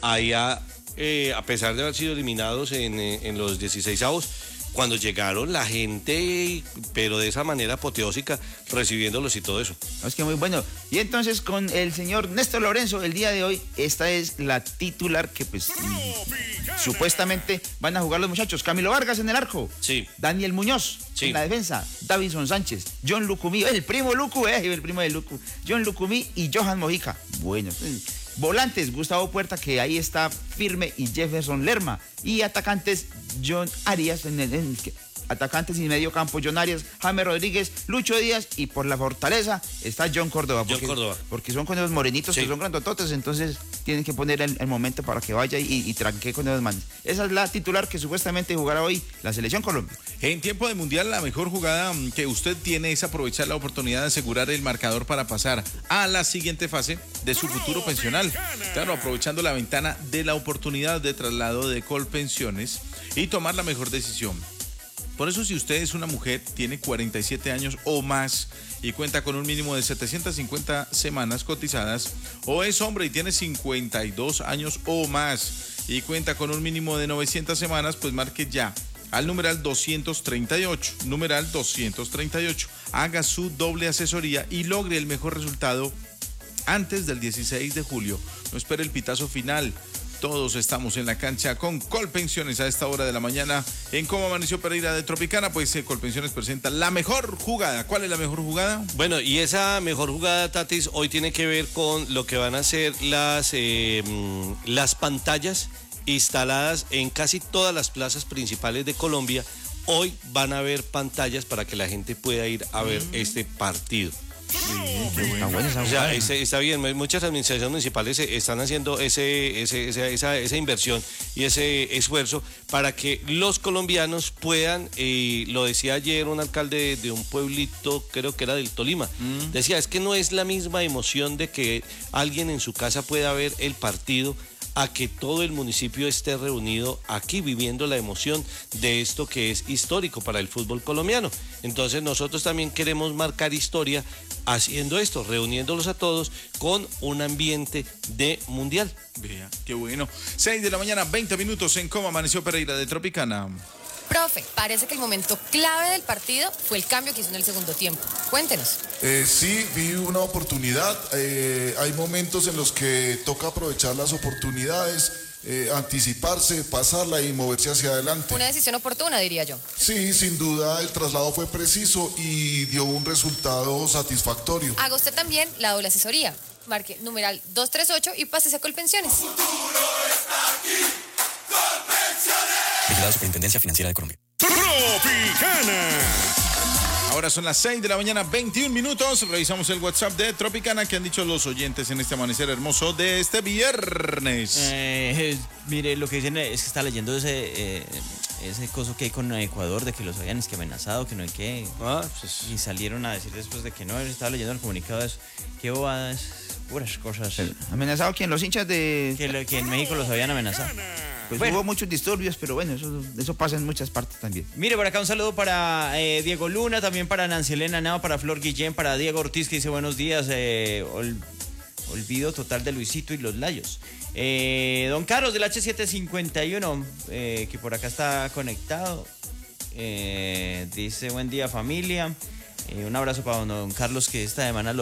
allá, a pesar de haber sido eliminados en los 16avos, cuando llegaron la gente, pero de esa manera apoteósica, recibiéndolos y todo eso. Es que muy bueno. Y entonces con el señor Néstor Lorenzo, el día de hoy, esta es la titular que pues supuestamente van a jugar los muchachos. Camilo Vargas en el arco. Sí. Daniel Muñoz en la defensa. Davinson Sánchez. John Lucumí, el primo Lucu, el primo de Lucu. John Lucumí y Johan Mojica. Bueno, volantes, Gustavo Puerta, que ahí está firme, y Jefferson Lerma. Y atacantes, John Arias, atacantes y medio campo, John Arias, James Rodríguez, Lucho Díaz, y por la fortaleza está John Córdoba. Porque son con esos morenitos que son grandototes, entonces tienen que poner el momento para que vaya y tranque con esos manes. Esa es la titular que supuestamente jugará hoy la Selección Colombia. En tiempo de Mundial, la mejor jugada que usted tiene es aprovechar la oportunidad de asegurar el marcador para pasar a la siguiente fase de su futuro pensional. Claro, aprovechando la ventana de la oportunidad de traslado de Colpensiones y tomar la mejor decisión. Por eso, si usted es una mujer, tiene 47 años o más y cuenta con un mínimo de 750 semanas cotizadas, o es hombre y tiene 52 años o más y cuenta con un mínimo de 900 semanas, pues marque ya al numeral 238, numeral 238. Haga su doble asesoría y logre el mejor resultado antes del 16 de julio. No espere el pitazo final. Todos estamos en la cancha con Colpensiones a esta hora de la mañana. En Cómo Amaneció Pereira de Tropicana, pues Colpensiones presenta la mejor jugada. ¿Cuál es la mejor jugada? Bueno, y esa mejor jugada, Tatis, hoy tiene que ver con lo que van a ser las pantallas instaladas en casi todas las plazas principales de Colombia. Hoy van a haber pantallas para que la gente pueda ir a ver este partido. Está bueno, o sea, está bien, muchas administraciones municipales están haciendo esa inversión y ese esfuerzo para que los colombianos puedan, lo decía ayer un alcalde de un pueblito, creo que era del Tolima, decía, es que no es la misma emoción de que alguien en su casa pueda ver el partido a que todo el municipio esté reunido aquí viviendo la emoción de esto que es histórico para el fútbol colombiano. Entonces nosotros también queremos marcar historia haciendo esto, reuniéndolos a todos con un ambiente de mundial. Vea, qué bueno. 6 de la mañana, 20 minutos en Cómo Amaneció Pereira de Tropicana. Profe, parece que el momento clave del partido fue el cambio que hizo en el segundo tiempo. Cuéntenos. Sí, vi una oportunidad. Hay momentos en los que toca aprovechar las oportunidades, anticiparse, pasarla y moverse hacia adelante. Una decisión oportuna, diría yo. Sí, sin duda el traslado fue preciso y dio un resultado satisfactorio. Haga usted también la doble asesoría. Marque numeral 238 y pásese a Colpensiones. El futuro está aquí. Colpensiones. Vigilado Superintendencia Financiera de Colombia. Tropicana. Ahora son las 6 de la mañana, 21 minutos. Revisamos el WhatsApp de Tropicana. ¿Qué han dicho los oyentes en este amanecer hermoso de este viernes? Mire, lo que dicen es que está leyendo ese coso que hay con Ecuador, de que los habían que no hay que. Y salieron a decir después de que no, estaba leyendo el comunicado de eso. Qué bobadas, puras cosas. ¿Amenazado quién? Los hinchas de... Que en México los habían amenazado. Pues bueno, hubo muchos disturbios, pero bueno, eso pasa en muchas partes también. Mire, por acá un saludo para Diego Luna, también para Nancy Elena Nao, para Flor Guillén, para Diego Ortiz, que dice buenos días, olvido total de Luisito y los Layos. Don Carlos del H751, que por acá está conectado, dice buen día familia, un abrazo para don Carlos, que esta semana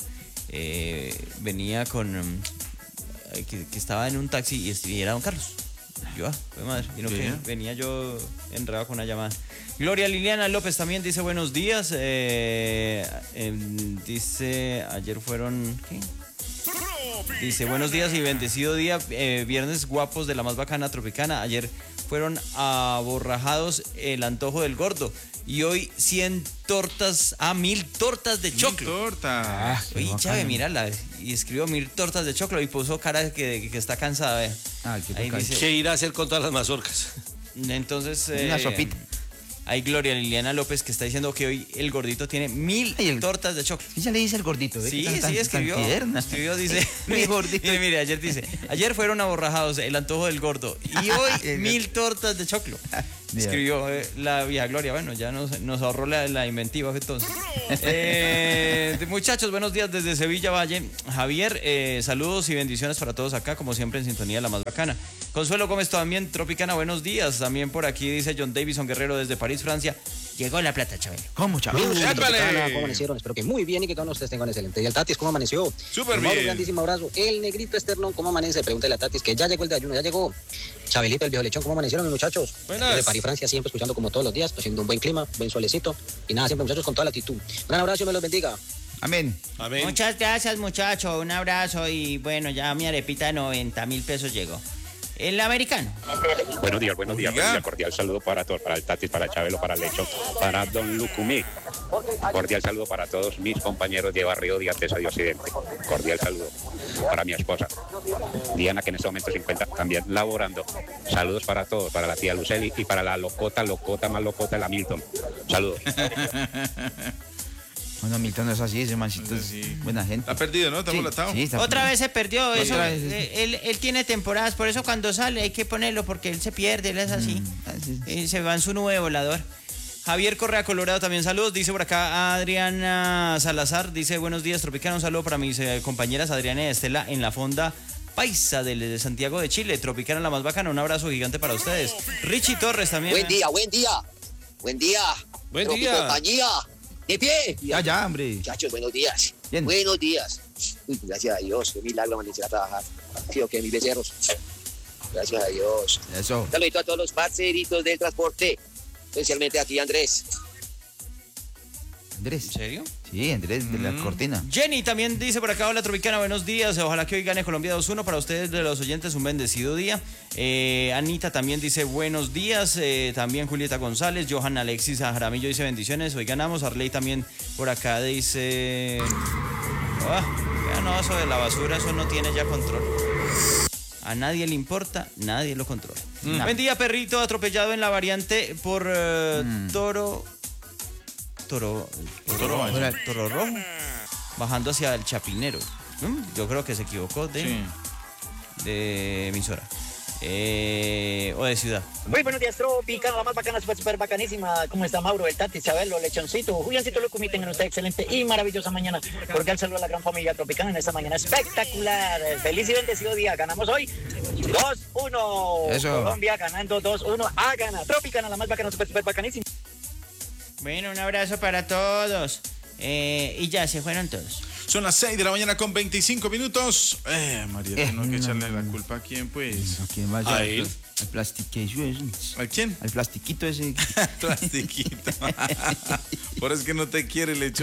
venía con, que estaba en un taxi y era don Carlos. Yo, madre, y no que venía yo enredado con una llamada. Gloria Liliana López también dice buenos días. Dice, ayer fueron... ¿qué? Dice buenos días y bendecido día. Viernes guapos de la más bacana Tropicana. Ayer fueron aborrajados el antojo del gordo. Y hoy 100 tortas, 1000 tortas de choclo. 1000 tortas. Oye, Chávez, mírala. Y escribió 1000 tortas de choclo y puso cara que está cansada. Ahí dice, ¿qué irá a hacer con todas las mazorcas? Entonces, una sopita. Hay Gloria Liliana López que está diciendo que hoy el gordito tiene 1000 tortas de choclo. Ella le dice el gordito. Sí, escribió. Escribió, dice. Mi gordito. Mire, ayer dice, ayer fueron aborrajados el antojo del gordo y hoy 1000 tortas de choclo. Escribió la vieja Gloria. Bueno, ya nos ahorró la inventiva entonces. Muchachos, buenos días desde Sevilla Valle. Javier, saludos y bendiciones para todos acá, como siempre en sintonía la más bacana. Consuelo Gómez también, Tropicana, buenos días. También por aquí dice John Davison Guerrero desde París, Francia. Llegó la plata, Chabelo. ¿Cómo, Chabelo? ¿Cómo amanecieron? Espero que muy bien y que todos ustedes tengan excelente. ¿Y el Tatis cómo amaneció? Súper Mauro, bien. grandísimo abrazo. El negrito Esternón, ¿cómo amanece? Pregúntale a Tatis que ya llegó el desayuno, ya llegó. Chabelito, el viejo lechón, ¿cómo amanecieron, mis muchachos? Buenas. Desde París, Francia, siempre escuchando como todos los días, haciendo un buen clima, buen solecito. Y nada, siempre muchachos con toda la actitud. Un gran abrazo y me los bendiga. Amén. Amén. Muchas gracias, muchachos. Un abrazo y bueno, ya mi arepita de 90.000 pesos llegó. El americano. Buenos días, buenos días. Oiga. Buen día, cordial saludo para todos, para el Tatis, para Chabelo, para Lecho, para Don Lucumí. Cordial saludo para todos mis compañeros de Barrio de Artesa de Occidente. Cordial saludo para mi esposa, Diana, que en este momento se encuentra también laborando. Saludos para todos, para la tía Luceli y para la locota más locota, la Milton. Saludos. Bueno, Milton no es así, ese mancito es buena gente. Está perdido, ¿no? Está Sí, volatado. sí, está Otra vez se perdió. Eso, Otra vez. él tiene temporadas, por eso cuando sale hay que ponerlo porque él se pierde, él es así. Se va en su nube volador. Javier Correa Colorado también saludos, dice por acá Adriana Salazar, dice buenos días Tropicana, un saludo para mis compañeras Adriana y Estela en la fonda paisa de Santiago de Chile, Tropicana la más bacana, un abrazo gigante para ustedes. Richie Torres también. Buen día, buen día. Buen día. Buen Tropi día. Compañía. De pie. Ya, hombre. Muchachos, buenos días. Bien. Buenos días. Uy, gracias a Dios, qué milagro amanecer a trabajar. Sí, ok, mis becerros. Gracias a Dios. Eso. Un saludito a todos los parceritos del transporte, especialmente a ti, Andrés. Andrés. ¿En serio? Sí, Andrés de la cortina. Jenny también dice por acá, hola Tropicana, buenos días, ojalá que hoy gane Colombia 2-1, para ustedes de los oyentes un bendecido día. Anita también dice buenos días, también Julieta González, Johan Alexis Jaramillo dice bendiciones, hoy ganamos, Arley también por acá dice... ya no, eso de la basura, eso no tiene ya control. A nadie le importa, nadie lo controla. Buen día, perrito atropellado en la variante por Toro Rojo, bajando hacia el Chapinero. Yo creo que se equivocó de emisora. O de ciudad. Muy buenos días, Tropicana, la más bacana, súper bacanísima. ¿Cómo está Mauro, el Tati, Chabelo, Lechoncito, Juliancito, Lucumí? Tengan ustedes excelente y maravillosa mañana. Cordial saludo a la gran familia Tropicana en esta mañana espectacular. Feliz y bendecido día. Ganamos hoy 2-1. Eso. Colombia ganando 2-1 a ganar. Tropicana, la más bacana, súper bacanísima. Bueno, un abrazo para todos. Y ya se fueron todos. Son las 6 de la mañana con 25 minutos. María, tengo que echarle la culpa a quién, pues. ¿A quién más? A él. Al plastiquillo ese. ¿A quién? Al plastiquito ese. Plastiquito. Por eso es que no te quiere, Lechón.